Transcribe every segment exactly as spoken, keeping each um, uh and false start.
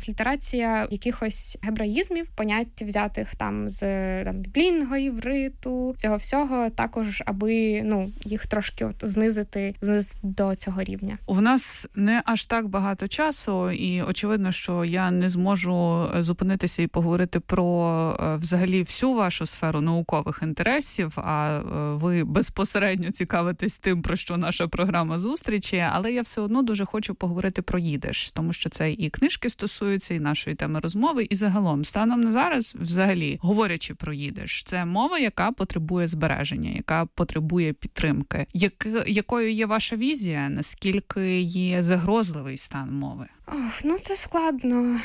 транслітерація якихось гебраїзмів, понять взятих там з там, біблійного івриту, цього всього, також, аби ну, їх трошки от знизити, знизити до цього рівня. У нас не аж так багато часу, і очевидно, що я не зможу зупинитися і поговорити про взагалі всю вашу сферу наукових інтересів, а ви безпосередньо цікавитесь тим, про що наша програма зустрічі, але я все одно дуже хочу поговорити про їдиш, тому що це і книжки стосуються, і нашої теми розмови, і загалом, станом на зараз, взагалі, говорячи про їдиш, це мова, яка потребує збереження, яка потребує підтримки. Як, якою є ваша візія? Наскільки є загрозливий стан мови? Ох, ну це складно.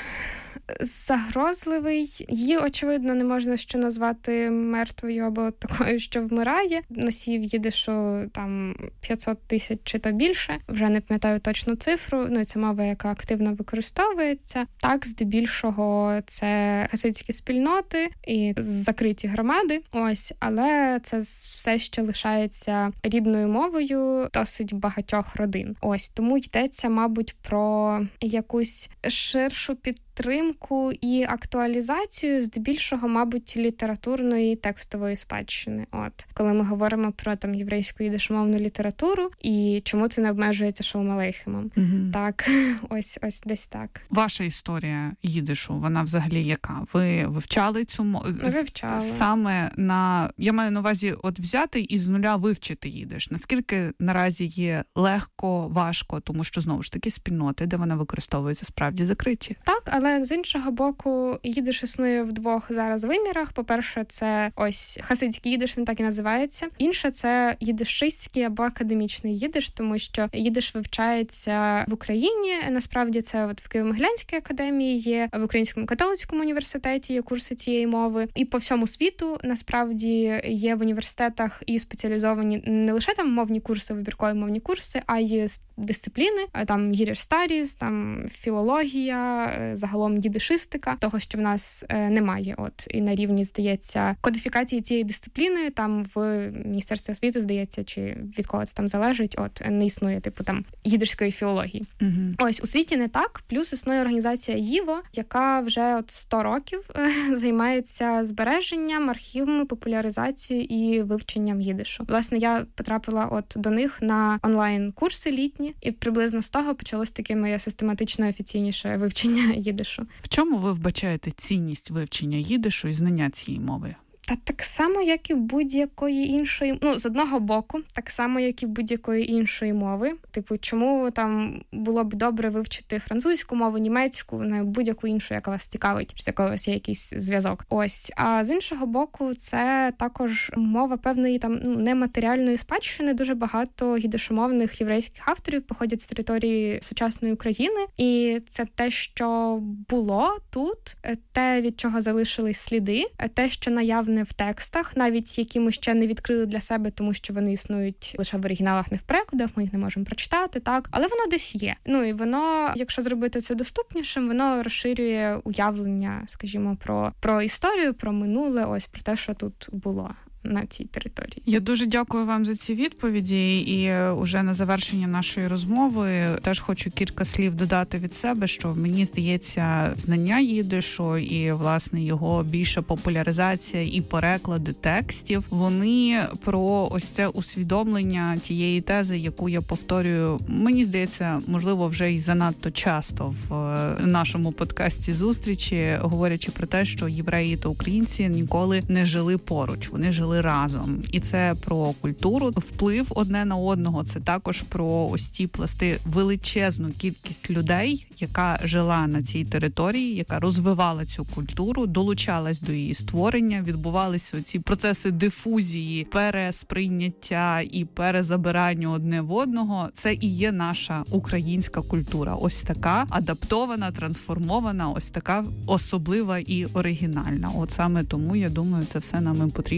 Загрозливий. Її, очевидно, не можна ще назвати мертвою або такою, що вмирає. Носіїв їдишу там п'ятсот тисяч чи то більше. Вже не пам'ятаю точну цифру. Ну, це мова, яка активно використовується. Так, здебільшого, це хасидські спільноти і закриті громади. Ось, але це все ще лишається рідною мовою досить багатьох родин. Ось, тому йдеться, мабуть, про якусь ширшу підтримку і актуалізацію, здебільшого, мабуть, літературної текстової спадщини. От, коли ми говоримо про там єврейську їдишомовну літературу і чому це не обмежується Шолом Алейхемом. Угу. Так, ось, ось десь так. Ваша історія їдишу, вона взагалі яка? Ви вивчали цю мову? Вивчала. Саме на, я маю на увазі, от взяти і з нуля вивчити їдиш. Наскільки наразі є легко, важко, тому що, знову ж таки, спільноти, де вона використовується, справді закриті? Так, але з іншого боку, їдиш існує в двох зараз вимірах. По-перше, це ось хасидський їдиш, він так і називається. Інше – це їдишистський або академічний їдиш, тому що їдиш вивчається в Україні. Насправді це от в Києво-Могилянській академії є, в Українському католицькому університеті є курси цієї мови. І по всьому світу, насправді, є в університетах і спеціалізовані не лише там мовні курси, вибіркові мовні курси, а й дисципліни, там Yiddish Studies, там філологія, загалом їдишистика, того, що в нас е, немає. От, і на рівні, здається, кодифікації цієї дисципліни там в Міністерстві освіти, здається, чи від кого це там залежить, от, не існує, типу, там, їдишської філології. Угу. Ось, у світі не так. Плюс існує організація ЄВО, яка вже от сто років е, займається збереженням, архівами, популяризацією і вивченням їдишу. Власне, я потрапила от до них на онлайн-курси літні, і приблизно з того почалось таке моє систематичне, офіційніше вивчення їдишу. В чому ви вбачаєте цінність вивчення їдишу і знання цієї мови? Та так само, як і будь-якої іншої, ну, з одного боку, так само, як і будь-якої іншої мови. Типу, чому там було б добре вивчити французьку мову, німецьку, ну, будь-яку іншу, яка вас цікавить, з якою у вас є якийсь зв'язок. Ось. А з іншого боку, це також мова певної там ну, нематеріальної спадщини. Дуже багато їдишомовних єврейських авторів походять з території сучасної України. І це те, що було тут, те, від чого залишились сліди, те, що наявне в текстах, навіть які ми ще не відкрили для себе, тому що вони існують лише в оригіналах, не в перекладах, ми їх не можемо прочитати, так, але воно десь є. Ну і воно, якщо зробити це доступнішим, воно розширює уявлення, скажімо, про, про історію, про минуле, ось про те, що тут було на цій території. Я дуже дякую вам за ці відповіді, і уже на завершення нашої розмови теж хочу кілька слів додати від себе, що мені здається, знання їдишу і, власне, його більша популяризація і переклади текстів, вони про ось це усвідомлення тієї тези, яку я повторюю, мені здається, можливо, вже і занадто часто в нашому подкасті зустрічі, говорячи про те, що євреї та українці ніколи не жили поруч, вони жили разом. І це про культуру, вплив одне на одного, це також про ось ті пласти, величезну кількість людей, яка жила на цій території, яка розвивала цю культуру, долучалась до її створення, відбувалися ці процеси дифузії, пересприйняття і перезабирання одне в одного. Це і є наша українська культура. Ось така адаптована, трансформована, ось така особлива і оригінальна. От саме тому, я думаю, це все нам і потрібно і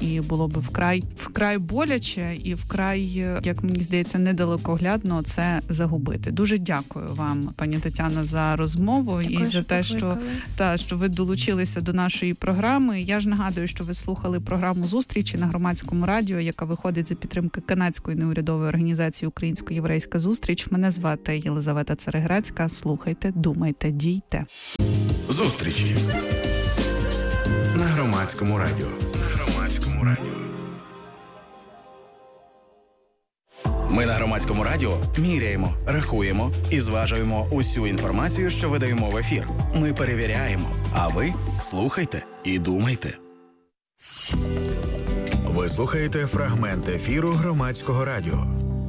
і було би вкрай вкрай боляче і вкрай, як мені здається, недалекоглядно це загубити. Дуже дякую вам, пані Тетяно, за розмову. Дякую, і за те, що, та, що ви долучилися до нашої програми. Я ж нагадую, що ви слухали програму «Зустрічі» на Громадському радіо, яка виходить за підтримки канадської неурядової організації «Українсько-єврейська зустріч». Мене звати Єлизавета Цареграцька. Слухайте, думайте, дійте. Зустрічі на Громадському радіо. На Громадському радіо. Ми на Громадському радіо міряємо, рахуємо і зважуємо усю інформацію, що видаємо в ефір. Ми перевіряємо, а ви слухайте і думайте. Ви слухаєте фрагмент ефіру Громадського радіо.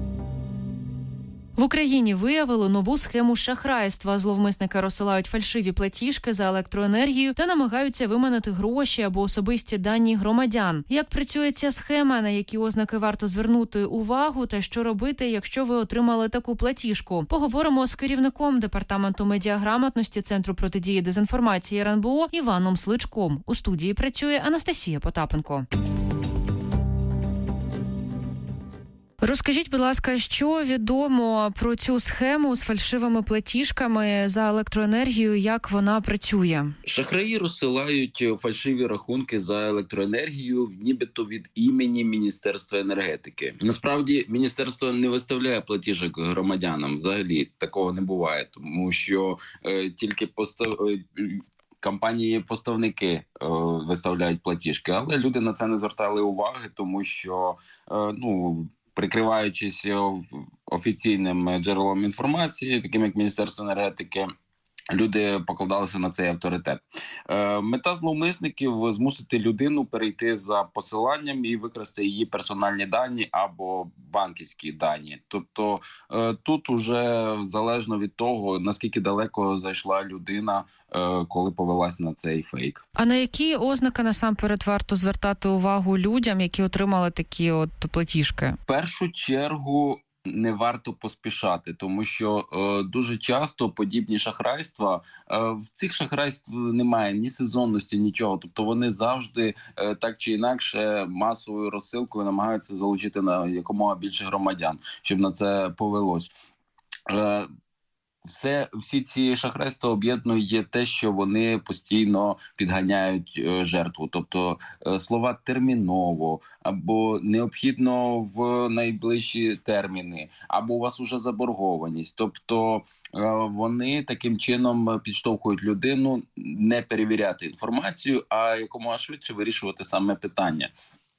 В Україні виявили нову схему шахрайства. Зловмисники розсилають фальшиві платіжки за електроенергію та намагаються виманити гроші або особисті дані громадян. Як працює ця схема, на які ознаки варто звернути увагу та що робити, якщо ви отримали таку платіжку? Поговоримо з керівником Департаменту медіаграмотності Центру протидії дезінформації РНБО Іваном Сличком. У студії працює Анастасія Потапенко. Розкажіть, будь ласка, що відомо про цю схему з фальшивими платіжками за електроенергію, як вона працює? Шахраї розсилають фальшиві рахунки за електроенергію, нібито від імені Міністерства енергетики. Насправді, міністерство не виставляє платіжок громадянам, взагалі такого не буває, тому що е, тільки постав... компанії-поставники е, виставляють платіжки, але люди на це не звертали уваги, тому що, е, ну, прикриваючись офіційним джерелом інформації, таким як Міністерство енергетики, люди покладалися на цей авторитет. Е, мета зловмисників – змусити людину перейти за посиланням і викрасти її персональні дані або банківські дані. Тобто е, тут уже залежно від того, наскільки далеко зайшла людина, е, коли повелась на цей фейк. А на які ознаки насамперед варто звертати увагу людям, які отримали такі от платіжки? В першу чергу не варто поспішати, тому що е, дуже часто подібні шахрайства, е, в цих шахрайств немає ні сезонності, нічого. Тобто вони завжди е, так чи інакше масовою розсилкою намагаються залучити на якомога більше громадян, щоб на це повелось. Е, Все, всі ці шахрайства об'єднує те, що вони постійно підганяють е, жертву. Тобто е, слова терміново, або необхідно в найближчі терміни, або у вас уже заборгованість. Тобто е, вони таким чином підштовхують людину не перевіряти інформацію, а якомога швидше вирішувати саме питання.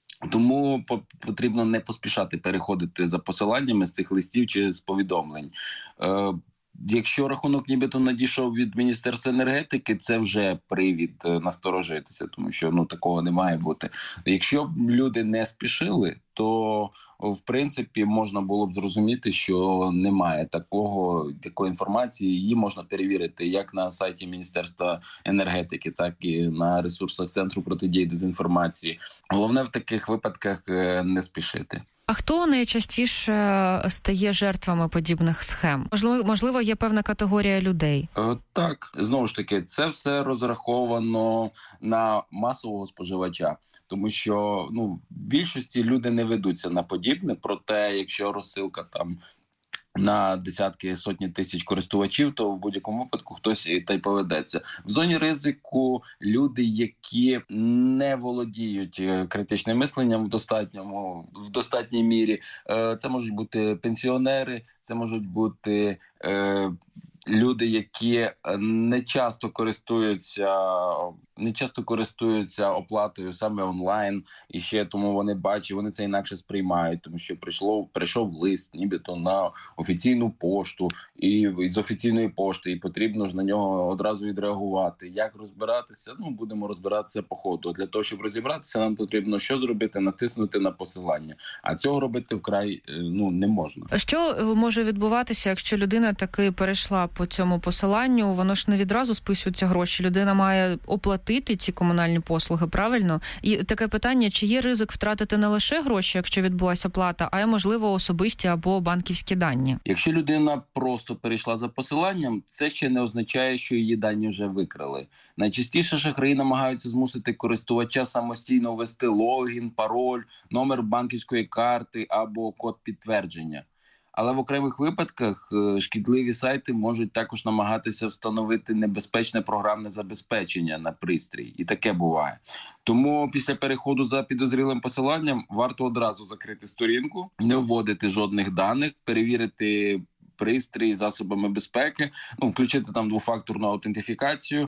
Тому потрібно не поспішати переходити за посиланнями з цих листів чи з повідомлень. Е, Якщо рахунок нібито надійшов від Міністерства енергетики, це вже привід насторожитися, тому що ну такого не має бути. Якщо б люди не спішили, то в принципі можна було б зрозуміти, що немає такого такої інформації. Її можна перевірити як на сайті Міністерства енергетики, так і на ресурсах Центру протидії дезінформації. Головне в таких випадках не спішити. А хто найчастіше стає жертвами подібних схем? Можливо, можливо, є певна категорія людей? Е, так, знову ж таки, це все розраховано на масового споживача. Тому що ну, в більшості люди не ведуться на подібне, проте якщо розсилка там на десятки, сотні тисяч користувачів, то в будь-якому випадку хтось і та й поведеться. В зоні ризику люди, які не володіють критичним мисленням в достатньому, в достатній мірі, це можуть бути пенсіонери, це можуть бути е, люди, які не часто користуються, не часто користуються оплатою саме онлайн, і ще тому вони бачать, вони це інакше сприймають, тому що прийшло, прийшов лист, нібито на офіційну пошту, і з офіційної пошти, і потрібно ж на нього одразу відреагувати. Як розбиратися? Ну, будемо розбиратися по ходу. Для того, щоб розібратися, нам потрібно що зробити? Натиснути на посилання. А цього робити вкрай, ну, не можна. Що може відбуватися, якщо людина таки перейшла по цьому посиланню, воно ж не відразу списуються гроші. Людина має оплатити ці комунальні послуги, правильно? І таке питання, чи є ризик втратити не лише гроші, якщо відбулася плата, а й, можливо, особисті або банківські дані? Якщо людина просто перейшла за посиланням, це ще не означає, що її дані вже викрали. Найчастіше шахраї намагаються змусити користувача самостійно ввести логін, пароль, номер банківської карти або код підтвердження. Але в окремих випадках шкідливі сайти можуть також намагатися встановити небезпечне програмне забезпечення на пристрій. І таке буває. Тому після переходу за підозрілим посиланням варто одразу закрити сторінку, не вводити жодних даних, перевірити пристрій засобами безпеки, ну, включити там двофакторну аутентифікацію.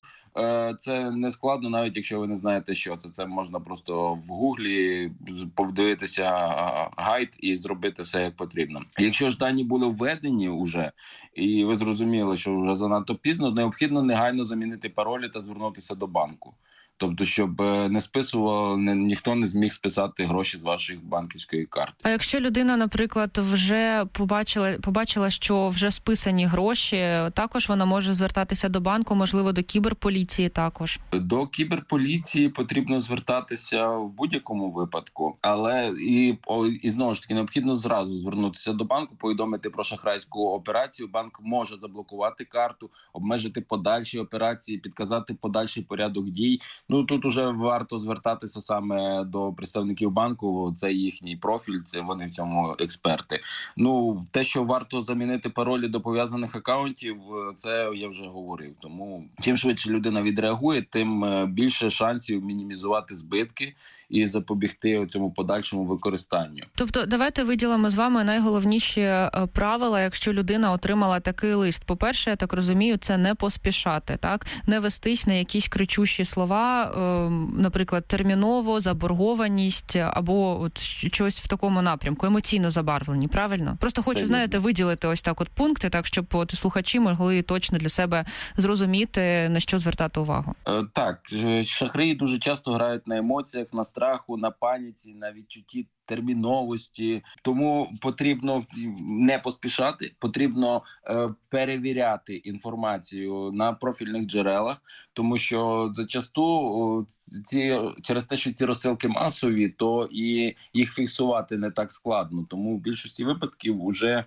Це не складно, навіть якщо ви не знаєте, що це. Це можна просто в гуглі подивитися гайд і зробити все як потрібно. Якщо ж дані були введені вже, і ви зрозуміли, що вже занадто пізно, необхідно негайно замінити паролі та звернутися до банку. Тобто, щоб не списував, не, ніхто не зміг списати гроші з вашої банківської карти. А якщо людина, наприклад, вже побачила, побачила, що вже списані гроші, також вона може звертатися до банку, можливо, до кіберполіції також? До кіберполіції потрібно звертатися в будь-якому випадку, але і, і знову ж таки необхідно зразу звернутися до банку, повідомити про шахрайську операцію. Банк може заблокувати карту, обмежити подальші операції, підказати подальший порядок дій. Ну, тут уже варто звертатися саме до представників банку, це їхній профіль, це вони в цьому експерти. Ну, те, що варто замінити паролі до пов'язаних акаунтів, це я вже говорив. Тому чим швидше людина відреагує, тим більше шансів мінімізувати збитки і запобігти цьому подальшому використанню. Тобто, давайте виділимо з вами найголовніші правила, якщо людина отримала такий лист. По-перше, я так розумію, це не поспішати, так? Не вестись на якісь кричущі слова, наприклад, терміново, заборгованість або от щось в такому напрямку, емоційно забарвлені, правильно? Просто хочу, знаєте, виділити ось так от пункти, так, щоб от слухачі могли точно для себе зрозуміти, на що звертати увагу. Так, шахраї дуже часто грають на емоціях, на страху, на паніці, на відчутті терміновості. Тому потрібно не поспішати, потрібно е, перевіряти інформацію на профільних джерелах, тому що зачасту ці, через те, що ці розсилки масові, то і їх фіксувати не так складно. Тому в більшості випадків вже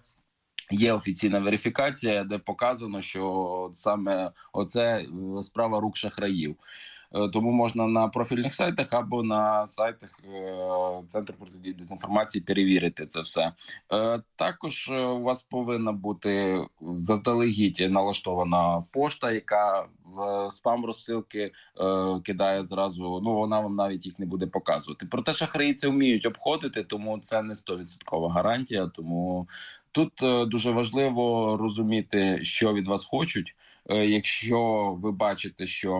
є офіційна верифікація, де показано, що саме оце справа рук шахраїв. Тому можна на профільних сайтах або на сайтах Центру протидії дезінформації перевірити це все. Також у вас повинна бути заздалегідь налаштована пошта, яка в спам-розсилки кидає зразу, ну вона вам навіть їх не буде показувати. Проте шахраї це вміють обходити, тому це не сто відсотків гарантія. Тому тут дуже важливо розуміти, що від вас хочуть. Якщо ви бачите, що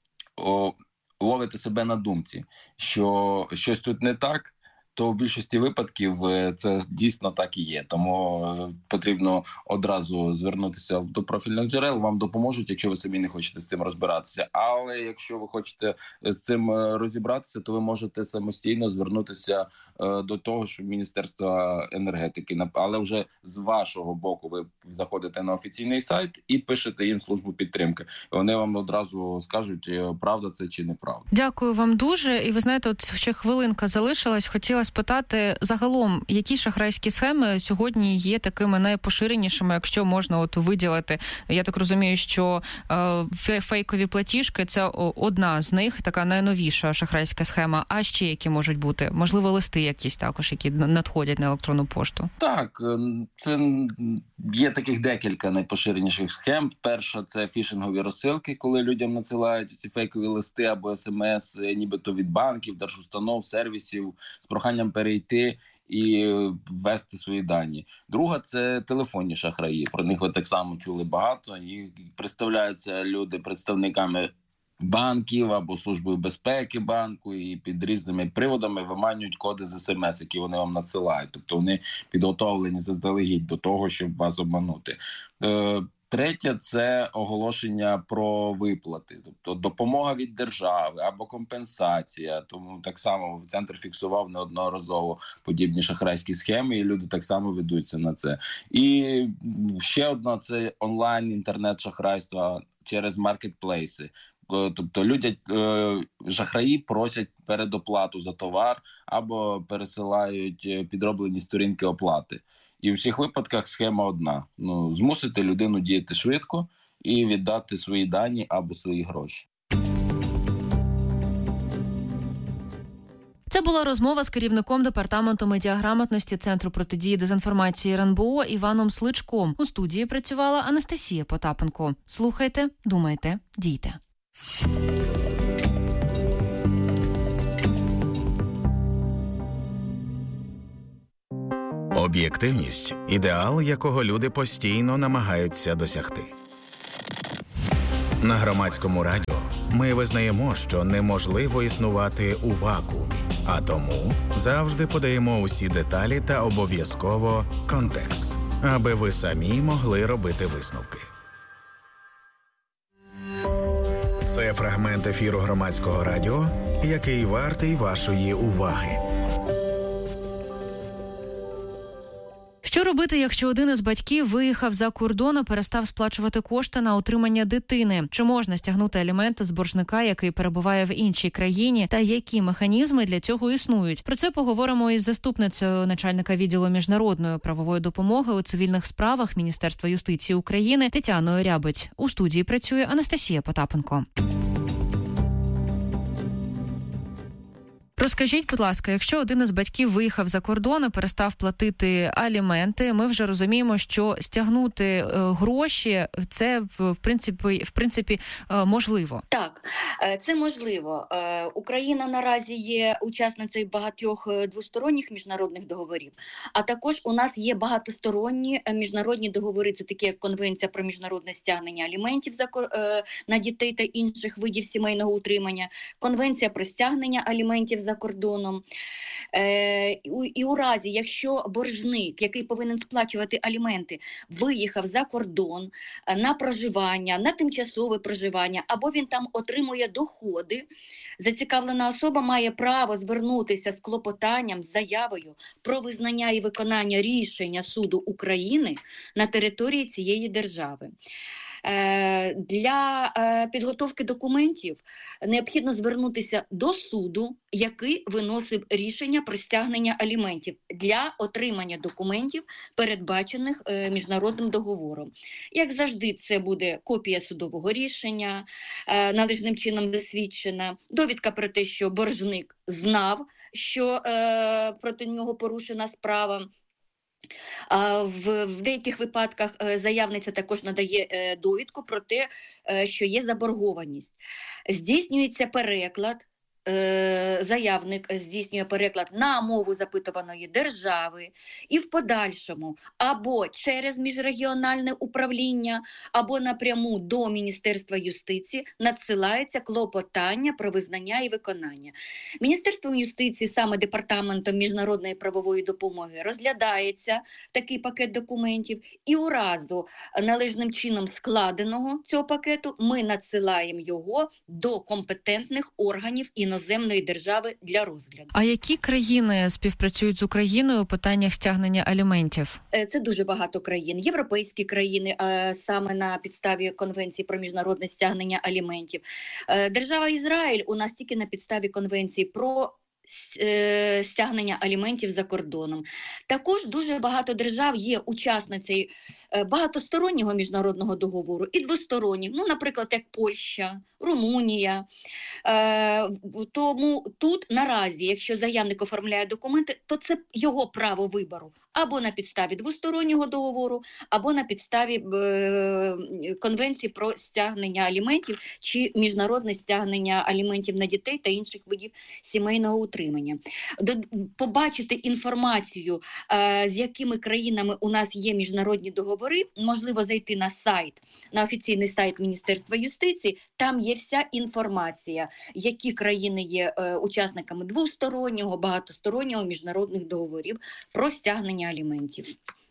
О, ловите себе на думці, що щось тут не так, то в більшості випадків це дійсно так і є. Тому потрібно одразу звернутися до профільних джерел, вам допоможуть, якщо ви самі не хочете з цим розбиратися. Але якщо ви хочете з цим розібратися, то ви можете самостійно звернутися до того ж Міністерства енергетики. Але вже з вашого боку ви заходите на офіційний сайт і пишете їм службу підтримки. Вони вам одразу скажуть, правда це чи неправда. Дякую вам дуже. І ви знаєте, от ще хвилинка залишилась. Хотіла спитати загалом, які шахрайські схеми сьогодні є такими найпоширенішими, якщо можна от виділити. Я так розумію, що е, фейкові платіжки – це одна з них, така найновіша шахрайська схема. А ще які можуть бути? Можливо, листи якісь також, які надходять на електронну пошту? Так, це є таких декілька найпоширеніших схем. Перша – це фішингові розсилки, коли людям надсилають ці фейкові листи або смс, нібито від банків, держустанов, сервісів, з проханням перейти і ввести свої дані. Друга – це телефонні шахраї. Про них ви так само чули багато. І представляються люди представниками банків або службою безпеки банку і під різними приводами виманюють коди з смс, які вони вам надсилають. Тобто вони підготовлені заздалегідь до того, щоб вас обманути. Третє – це оголошення про виплати, тобто допомога від держави або компенсація. Тому так само центр фіксував неодноразово подібні шахрайські схеми, і люди так само ведуться на це. І ще одна – це онлайн-інтернет-шахрайства через маркетплейси. Тобто люди, шахраї просять передоплату за товар або пересилають підроблені сторінки оплати. І в всіх випадках схема одна. Ну, змусити людину діяти швидко і віддати свої дані або свої гроші. Це була розмова з керівником департаменту медіаграмотності Центру протидії дезінформації ер ен бе о Іваном Сличком. У студії працювала Анастасія Потапенко. Слухайте, думайте, дійте. Об'єктивність – ідеал, якого люди постійно намагаються досягти. На Громадському радіо ми визнаємо, що неможливо існувати у вакуумі, а тому завжди подаємо усі деталі та обов'язково контекст, аби ви самі могли робити висновки. Це фрагмент ефіру Громадського радіо, який вартий вашої уваги. Що робити, якщо один із батьків виїхав за кордон і перестав сплачувати кошти на утримання дитини? Чи можна стягнути аліменти з боржника, який перебуває в іншій країні? Та які механізми для цього існують? Про це поговоримо із заступницею начальника відділу міжнародної правової допомоги у цивільних справах Міністерства юстиції України Тетяною Рябець. У студії працює Анастасія Потапенко. Розкажіть, будь ласка, якщо один із батьків виїхав за кордон і перестав платити аліменти, ми вже розуміємо, що стягнути е, гроші – це, в принципі, в принципі е, можливо. Так, це можливо. Е, Україна наразі є учасницею багатьох двосторонніх міжнародних договорів, а також у нас є багатосторонні міжнародні договори, це такі як Конвенція про міжнародне стягнення аліментів за, е, на дітей та інших видів сімейного утримання, Конвенція про стягнення аліментів за кордоном. Е, і, і у разі, якщо боржник, який повинен сплачувати аліменти, виїхав за кордон на проживання, на тимчасове проживання, або він там отримує доходи, зацікавлена особа має право звернутися з клопотанням, з заявою про визнання і виконання рішення суду України на території цієї держави. Для підготовки документів необхідно звернутися до суду, який виносив рішення про стягнення аліментів для отримання документів, передбачених міжнародним договором. Як завжди, це буде копія судового рішення, належним чином засвідчена, довідка про те, що боржник знав, що проти нього порушена справа. В, в деяких випадках заявниця також надає довідку про те, що є заборгованість. Здійснюється переклад, заявник здійснює переклад на мову запитуваної держави і в подальшому або через міжрегіональне управління, або напряму до Міністерства юстиції надсилається клопотання про визнання і виконання. Міністерством юстиції, саме Департаментом міжнародної правової допомоги, розглядається такий пакет документів, і у разу належним чином складеного цього пакету ми надсилаємо його до компетентних органів і іноземної держави для розгляду. А які країни співпрацюють з Україною у питаннях стягнення аліментів? Це дуже багато країн. Європейські країни, саме на підставі Конвенції про міжнародне стягнення аліментів. Держава Ізраїль у нас тільки на підставі Конвенції про стягнення аліментів за кордоном. Також дуже багато держав є учасницею багатостороннього міжнародного договору і двосторонніх, ну, наприклад, як Польща, Румунія. Е, тому тут наразі, якщо заявник оформляє документи, то це його право вибору. Або на підставі двостороннього договору, або на підставі е, Конвенції про стягнення аліментів чи міжнародне стягнення аліментів на дітей та інших видів сімейного утримання. До, побачити інформацію, е, з якими країнами у нас є міжнародні договори, можливо зайти на сайт, на офіційний сайт Міністерства юстиції, там є вся інформація, які країни є е, учасниками двостороннього, багатостороннього міжнародних договорів про стягнення аліментів.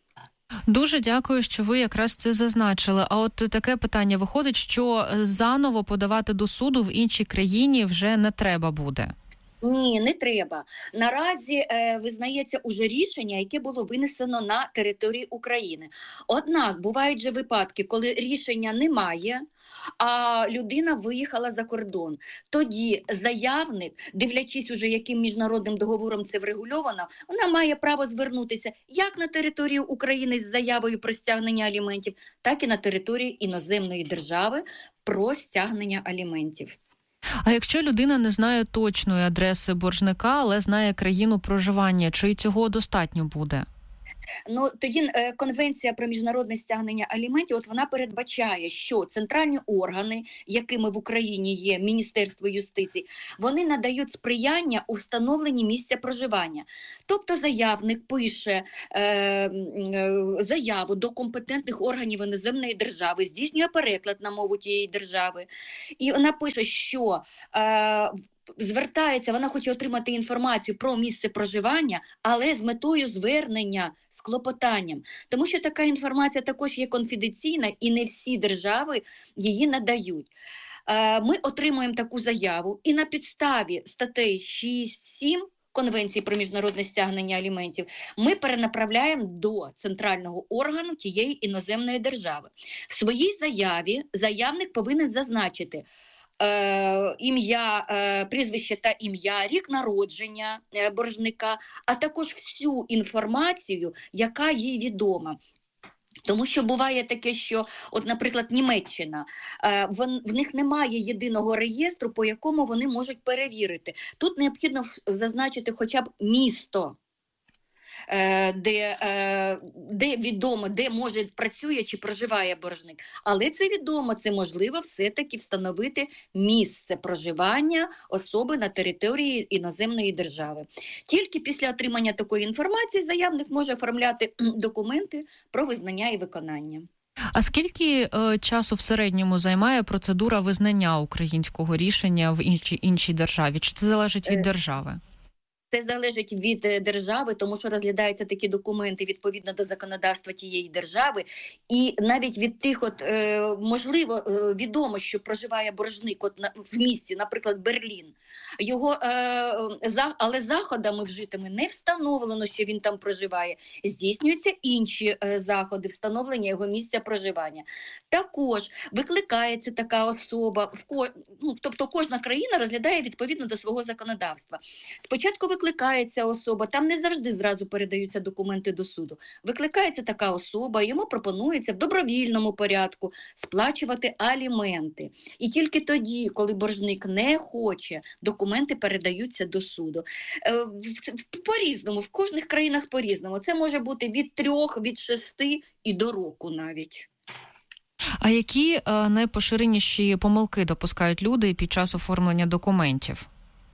Дуже дякую, що ви якраз це зазначили. А от таке питання виходить, що заново подавати до суду в іншій країні вже не треба буде. Ні, не треба. Наразі е, визнається уже рішення, яке було винесено на території України. Однак бувають же випадки, коли рішення немає, а людина виїхала за кордон. Тоді заявник, дивлячись уже, яким міжнародним договором це врегульовано, вона має право звернутися як на територію України з заявою про стягнення аліментів, так і на територію іноземної держави про стягнення аліментів. А якщо людина не знає точної адреси боржника, але знає країну проживання, чи цього достатньо буде? Ну, тоді е, Конвенція про міжнародне стягнення аліментів, от вона передбачає, що центральні органи, якими в Україні є Міністерство юстиції, вони надають сприяння у встановленні місця проживання. Тобто заявник пише е, е, заяву до компетентних органів іноземної держави, здійснює переклад на мову тієї держави, і вона пише, що е, звертається, вона хоче отримати інформацію про місце проживання, але з метою звернення з клопотанням. Тому що така інформація також є конфіденційна і не всі держави її надають. Ми отримуємо таку заяву і на підставі статей шість сім Конвенції про міжнародне стягнення аліментів ми перенаправляємо до центрального органу тієї іноземної держави. В своїй заяві заявник повинен зазначити Е, ім'я, е, прізвище та ім'я, рік народження е, боржника, а також всю інформацію, яка їй відома. Тому що буває таке, що, от, наприклад, Німеччина, е, в, в них немає єдиного реєстру, по якому вони можуть перевірити. Тут необхідно зазначити хоча б місто, Де, де відомо, де може працює чи проживає боржник. Але це відомо, це можливо все-таки встановити місце проживання особи на території іноземної держави. Тільки після отримання такої інформації заявник може оформляти документи про визнання і виконання. А скільки е, часу в середньому займає процедура визнання українського рішення в іншій, іншій державі? Чи це залежить від держави? Це залежить від держави, тому що розглядаються такі документи відповідно до законодавства тієї держави. І навіть від тих, от, е, можливо, е, відомо, що проживає боржник от на, в місті, наприклад, Берлін. Його, е, за, але заходами вжитими не встановлено, що він там проживає. Здійснюються інші е, заходи встановлення його місця проживання. Також викликається така особа, в ко, ну, тобто кожна країна розглядає відповідно до свого законодавства. Спочатку викликається особа, там не завжди зразу передаються документи до суду. Викликається така особа, йому пропонується в добровільному порядку сплачувати аліменти. І тільки тоді, коли боржник не хоче, документи передаються до суду. По-різному, в кожних країнах по-різному. Це може бути від трьох, від шести і до року навіть. А які е, найпоширеніші помилки допускають люди під час оформлення документів?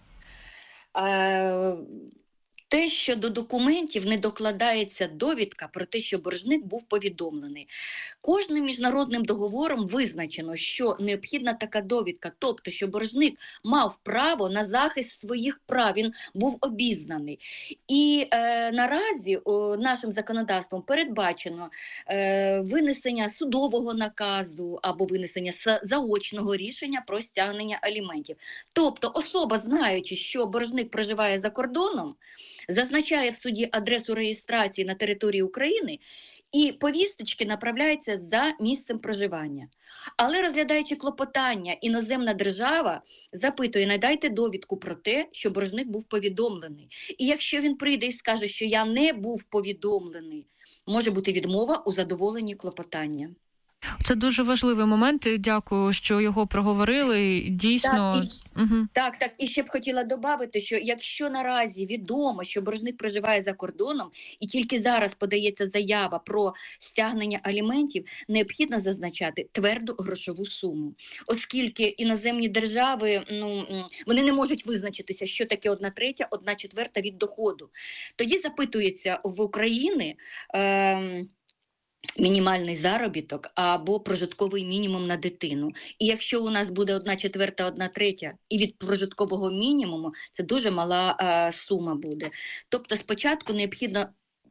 Е, те, що до документів не докладається довідка про те, що боржник був повідомлений. Кожним міжнародним договором визначено, що необхідна така довідка, тобто, що боржник мав право на захист своїх прав, він був обізнаний. І е, наразі о, нашим законодавством передбачено е, винесення судового наказу або винесення заочного рішення про стягнення аліментів. Тобто особа, знаючи, що боржник проживає за кордоном, зазначає в суді адресу реєстрації на території України і повісточки направляються за місцем проживання. Але розглядаючи клопотання, іноземна держава запитує, надайте довідку про те, що боржник був повідомлений. І якщо він прийде і скаже, що я не був повідомлений, може бути відмова у задоволенні клопотання. Це дуже важливий момент. Дякую, що його проговорили. Дійсно. Так, і, угу. так, так. І ще б хотіла додати, що якщо наразі відомо, що боржник проживає за кордоном, і тільки зараз подається заява про стягнення аліментів, необхідно зазначати тверду грошову суму. Оскільки іноземні держави, ну, вони не можуть визначитися, що таке одна третя, одна четверта від доходу. Тоді запитується в Україні Е, мінімальний заробіток або прожитковий мінімум на дитину. І якщо у нас буде одна четверта, одна третя, і від прожиткового мінімуму, це дуже мала а, сума буде. Тобто спочатку необхідно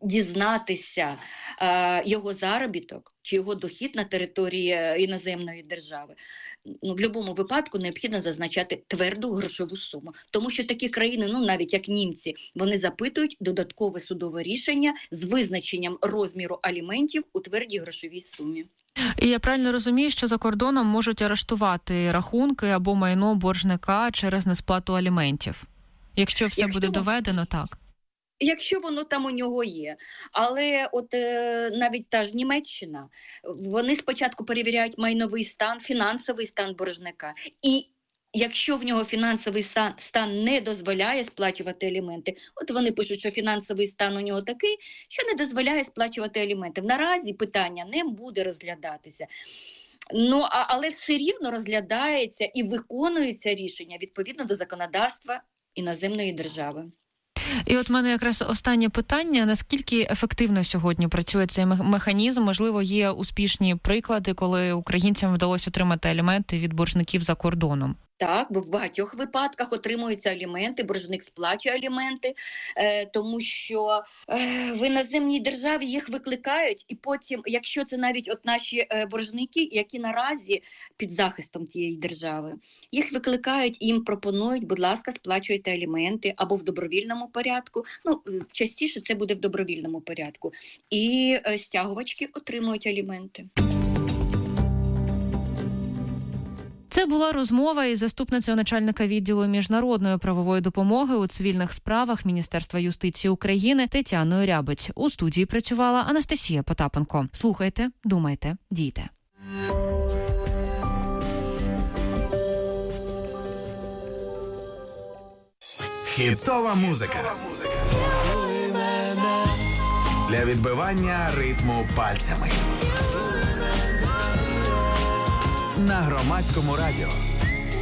дізнатися е, його заробіток чи його дохід на території іноземної держави, ну, в будь-якому випадку необхідно зазначати тверду грошову суму. Тому що такі країни, ну навіть як німці, вони запитують додаткове судове рішення з визначенням розміру аліментів у твердій грошовій сумі. І я правильно розумію, що за кордоном можуть арештувати рахунки або майно боржника через несплату аліментів? Якщо все Якщо... буде доведено, так? Якщо воно там у нього є. Але от е, навіть та ж Німеччина, вони спочатку перевіряють майновий стан, фінансовий стан боржника. І якщо в нього фінансовий стан, стан не дозволяє сплачувати аліменти, от вони пишуть, що фінансовий стан у нього такий, що не дозволяє сплачувати аліменти. Наразі питання не буде розглядатися. Ну, а, але все рівно розглядається і виконується рішення відповідно до законодавства іноземної держави. І от в мене якраз останнє питання. Наскільки ефективно сьогодні працює цей механізм? Можливо, є успішні приклади, коли українцям вдалося отримати аліменти від боржників за кордоном? Так, бо в багатьох випадках отримуються аліменти, боржник сплачує аліменти, е, тому що е, в іноземній державі їх викликають, і потім, якщо це навіть от наші е, боржники, які наразі під захистом тієї держави, їх викликають і їм пропонують, будь ласка, сплачуйте аліменти або в добровільному порядку, ну, частіше це буде в добровільному порядку, і е, стягувачки отримують аліменти. Це була розмова із заступницею начальника відділу міжнародної правової допомоги у цивільних справах Міністерства юстиції України Тетяною Рябить. У студії працювала Анастасія Потапенко. Слухайте, думайте, дійте. Хітова музика. Для відбивання ритму пальцями. На Громадському радіо.